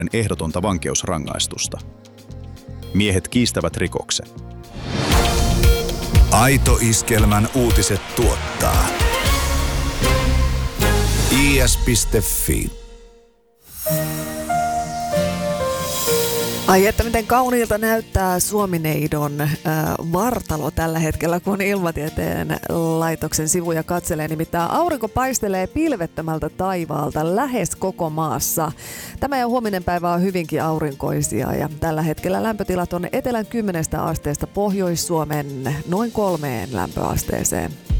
ehdotonta vankeusrangaistusta. Miehet kiistävät rikoksen. Aito Iskelmän uutiset tuottaa is.fi. Ai että miten kauniilta näyttää Suomineidon vartalo tällä hetkellä, kun Ilmatieteen laitoksen sivuja katselee. Nimittäin aurinko paistelee pilvettömältä taivaalta lähes koko maassa. Tämä ja huominen päivä on hyvinkin aurinkoisia ja tällä hetkellä lämpötilat on etelän 10 asteesta Pohjois-Suomen noin 3 lämpöasteeseen.